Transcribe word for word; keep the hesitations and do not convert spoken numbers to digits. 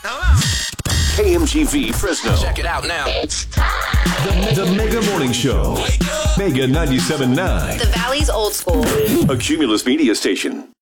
K M G V Fresno. Check it out now. The, the Mega Morning Show. Mega ninety-seven point nine. The Valley's old school. A Cumulus media station.